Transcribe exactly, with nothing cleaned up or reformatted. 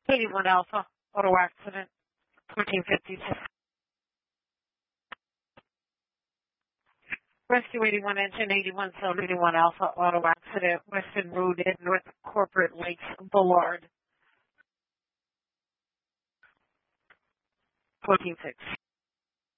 eighty-one Alpha, auto accident, fourteen fifty-six. Rescue eighty-one engine, eighty-one South eighty-one Alpha, auto accident, Western Road in North Corporate Lakes Boulevard, fourteen six.